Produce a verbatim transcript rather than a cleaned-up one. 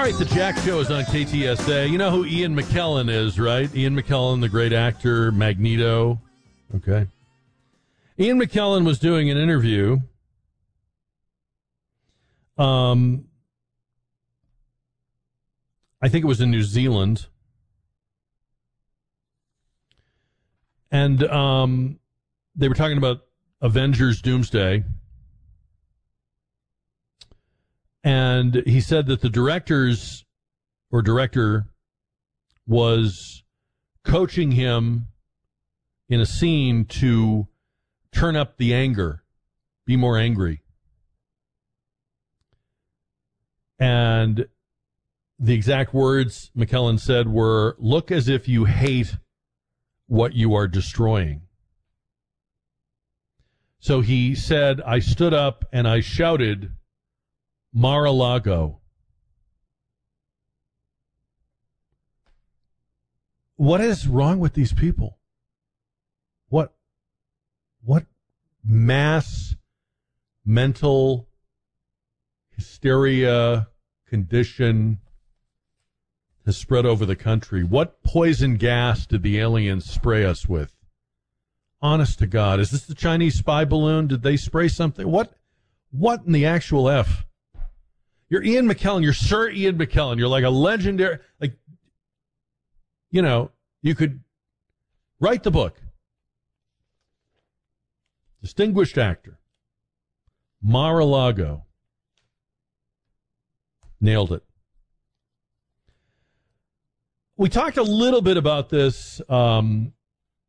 right, the Jack Show is on K T S A. You know who Ian McKellen is, right? Ian McKellen, the great actor, Magneto. Okay. Ian McKellen was doing an interview. Um, I think it was in New Zealand. And um, they were talking about Avengers Doomsday. And he said that the directors or director was coaching him in a scene to turn up the anger, be more angry. And the exact words McKellen said were, look as if you hate what you are destroying. So he said, I stood up and I shouted, Mar-a-Lago. What is wrong with these people? What, what mass mental hysteria condition has spread over the country? What poison gas did the aliens spray us with? Honest to God, is this the Chinese spy balloon? Did they spray something? What, what in the actual F? You're Ian McKellen. You're Sir Ian McKellen. You're like a legendary, like, you know, you could write the book. Distinguished actor. Mar-a-Lago. Nailed it. We talked a little bit about this um,